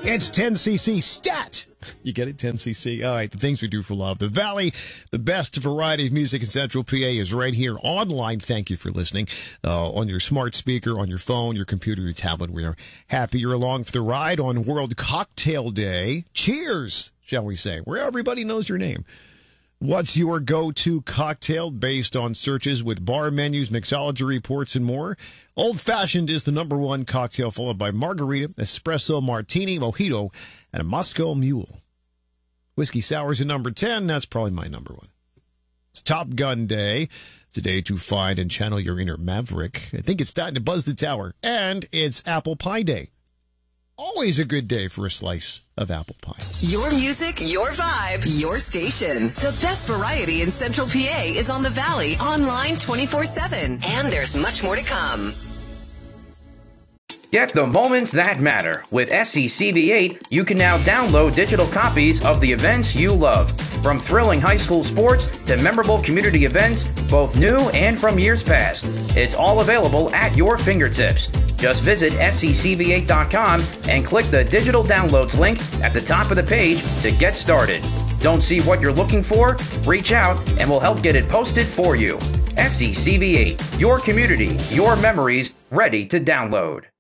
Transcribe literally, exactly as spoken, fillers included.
It's ten C C Stat. You get it, ten C C? All right, the things we do for love. The Valley, the best variety of music in Central P A is right here online. Thank you for listening uh, on your smart speaker, on your phone, your computer, your tablet. We are happy you're along for the ride on World Cocktail Day. Cheers, shall we say, where everybody knows your name. What's your go-to cocktail based on searches with bar menus, mixology reports, and more? Old-fashioned is the number one cocktail, followed by margarita, espresso, martini, mojito, and a Moscow Mule. Whiskey sour's at number ten. That's probably my number one. It's Top Gun Day. It's a day to find and channel your inner maverick. I think it's time to buzz the tower. And it's Apple Pie Day. Always a good day for a slice of apple pie. Your music, your vibe, your station. The best variety in Central P A is on the Valley, online twenty-four seven. And there's much more to come. Get the moments that matter. With S C C V eight, you can now download digital copies of the events you love. From thrilling high school sports to memorable community events, both new and from years past. It's all available at your fingertips. Just visit S C C V eight dot com and click the digital downloads link at the top of the page to get started. Don't see what you're looking for? Reach out and we'll help get it posted for you. S C C V eight, your community, your memories, ready to download.